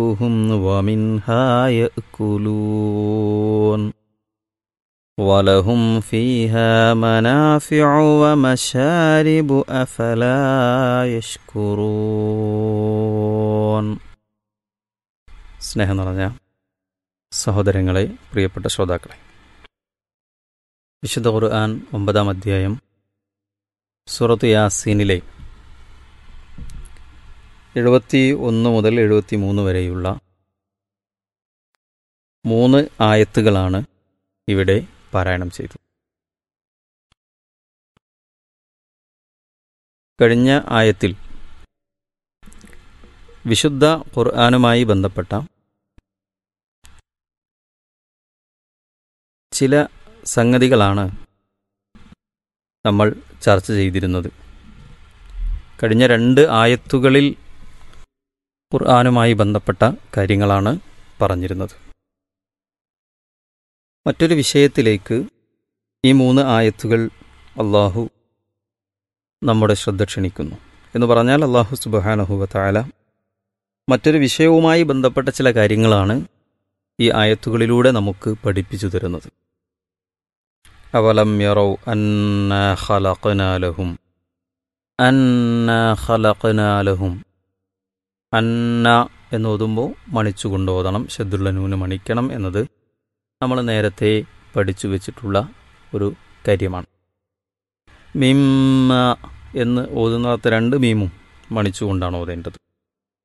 ومنها يأكلون ولهم فيها منافع ومشارب أفلا يشكرون. സ്നേഹം നിറഞ്ഞ സഹോദരങ്ങളെ, പ്രിയപ്പെട്ട ശ്രോതാക്കളെ, വിശുദ്ധ ഖുർആൻ 9-ാം അധ്യായം സൂറത്ത് യാസീനിലെ 71 മുതൽ 73 വരെയുള്ള 3 ആയത്തുകളാണ് ഇവിടെ പാരായണം ചെയ്തത്. കഴിഞ്ഞ ആയത്തിൽ വിശുദ്ധ ഖുർആനുമായി ബന്ധപ്പെട്ട ചില സംഗതികളാണ് നമ്മൾ ചർച്ച ചെയ്തിരുന്നത്. കഴിഞ്ഞ 2 ആയത്തുകളിൽ ഖുർആനുമായി ബന്ധപ്പെട്ട കാര്യങ്ങളാണ് പറഞ്ഞിരുന്നത്. മറ്റൊരു വിഷയത്തിലേക്ക് ഈ 3 ആയത്തുകൾ അള്ളാഹു നമ്മുടെ ശ്രദ്ധ ക്ഷണിക്കുന്നു എന്ന് പറഞ്ഞാൽ, അള്ളാഹു സുബ്ഹാനഹു വ തആല മറ്റൊരു വിഷയവുമായി ബന്ധപ്പെട്ട ചില കാര്യങ്ങളാണ് ഈ ആയത്തുകളിലൂടെ നമുക്ക് പഠിപ്പിച്ചു തരുന്നത്. അവലം യറൗ അന്നാ ഖലഖനാ ലഹും അന്ന എന്ന് ഓതുമ്പോൾ മണിച്ചുകൊണ്ട് ഓതണം, ശദ്ദുള്ള നൂന് മണിക്കണം എന്നത് നമ്മൾ നേരത്തെ പഠിച്ചു വെച്ചിട്ടുള്ള ഒരു കാര്യമാണ്. മിമ്മ എന്ന് ഓതുന്നിടത്ത് 2 മീമും മണിച്ചുകൊണ്ടാണ് ഓതേണ്ടത്.